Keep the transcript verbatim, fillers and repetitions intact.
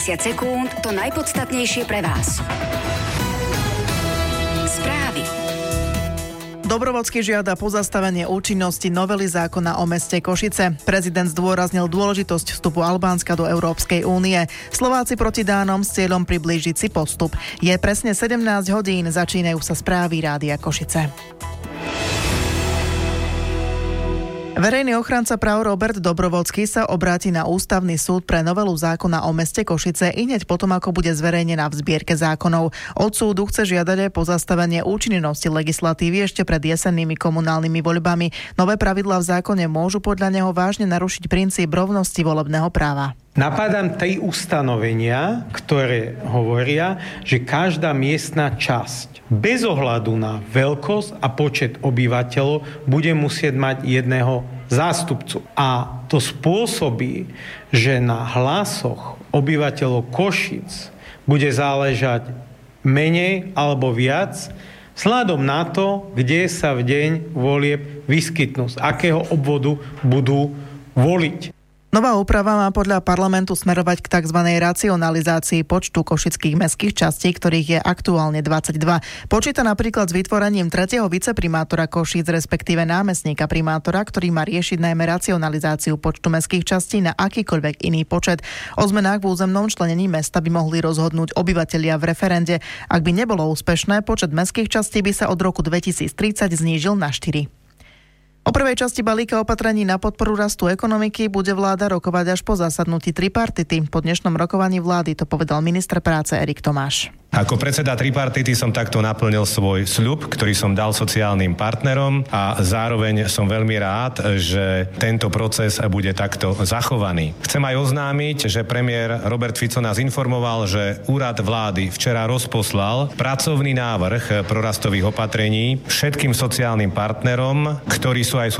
sekúnd to najpodstatnejšie pre vás. Správy. Dobrovoľský žiada pozastavenie účinnosti novely zákona o meste Košice. Prezident zdôraznil dôležitosť vstupu Albánska do Európskej únie. Slováci proti Dánom s cieľom priblížiť si postup. Je presne sedemnásť hodín, začínajú sa správy Rádia Košice. Verejný ochranca práv Robert Dobrovoľský sa obráti na Ústavný súd pre novelu zákona o meste Košice ihneď potom, ako bude zverejnená v zbierke zákonov. Od súdu chce žiadať aj pozastavenie účinnosti legislatívy ešte pred jesennými komunálnymi voľbami. Nové pravidlá v zákone môžu podľa neho vážne narušiť princíp rovnosti volebného práva. Napadám tri ustanovenia, ktoré hovoria, že každá miestna časť bez ohľadu na veľkosť a počet obyvateľov bude musieť mať jedného zástupcu. A to spôsobí, že na hlasoch obyvateľov Košíc bude záležať menej alebo viac vzhľadom na to, kde sa v deň volieb vyskytnú, z akého obvodu budú voliť. Nová úprava má podľa parlamentu smerovať k tzv. Racionalizácii počtu košických mestských častí, ktorých je aktuálne dvadsaťdva. Počíta napríklad s vytvorením tretieho viceprimátora Košíc, respektíve námestníka primátora, ktorý má riešiť najmä racionalizáciu počtu mestských častí na akýkoľvek iný počet. O zmenách v územnom členení mesta by mohli rozhodnúť obyvatelia v referende. Ak by nebolo úspešné, počet mestských častí by sa od roku dvetisíctridsať znížil na štyri. O prvej časti balíka opatrení na podporu rastu ekonomiky bude vláda rokovať až po zasadnutí tripartity. Po dnešnom rokovaní vlády to povedal minister práce Erik Tomáš. Ako predseda tripartity som takto naplnil svoj sľub, ktorý som dal sociálnym partnerom a zároveň som veľmi rád, že tento proces bude takto zachovaný. Chcem aj oznámiť, že premiér Robert Fico nás informoval, že úrad vlády včera rozposlal pracovný návrh prorastových opatrení všetkým sociálnym partnerom, ktorí sú aj